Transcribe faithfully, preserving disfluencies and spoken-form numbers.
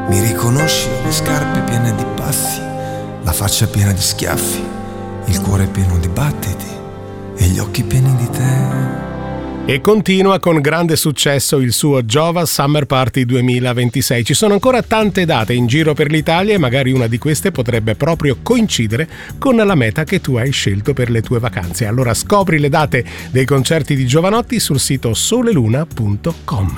Mi riconosci le scarpe piene di passi, la faccia piena di schiaffi, il cuore pieno di battiti e gli occhi pieni di te. E continua con grande successo il suo Jova Summer Party duemilaventisei. Ci sono ancora tante date in giro per l'Italia e magari una di queste potrebbe proprio coincidere con la meta che tu hai scelto per le tue vacanze. Allora scopri le date dei concerti di Jovanotti sul sito soleluna punto com.